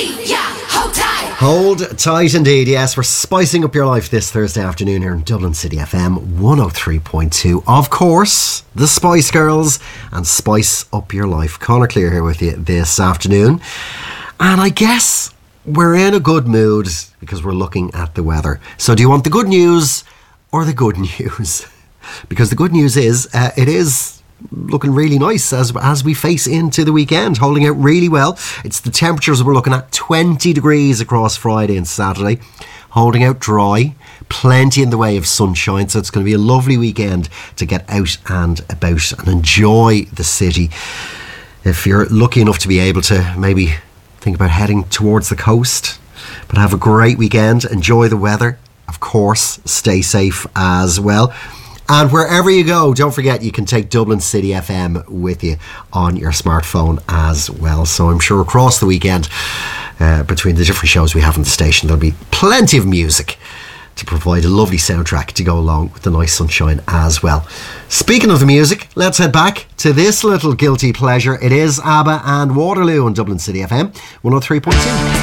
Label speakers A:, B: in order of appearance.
A: Hold tight indeed, yes. We're spicing up your life this Thursday afternoon here in Dublin City FM 103.2. Of course, the Spice Girls and Spice Up Your Life. Conor Clear here with you this afternoon. And I guess we're in a good mood because we're looking at the weather. So do you want the good news or the good news? Because the good news is, it is looking really nice as we face into the weekend, holding out really well. It's the temperatures we're looking at, 20 degrees across Friday and Saturday, holding out dry, plenty in the way of sunshine, so it's going to be a lovely weekend to get out and about and enjoy the city. If you're lucky enough to be able to maybe think about heading towards the coast, but have a great weekend, enjoy the weather, of course, stay safe as well. And wherever you go, don't forget you can take Dublin City FM with you on your smartphone as well. So I'm sure across the weekend, between the different shows we have on the station, there'll be plenty of music to provide a lovely soundtrack to go along with the nice sunshine as well. Speaking of the music, let's head back to this little guilty pleasure. It is ABBA and Waterloo on Dublin City FM 103.2.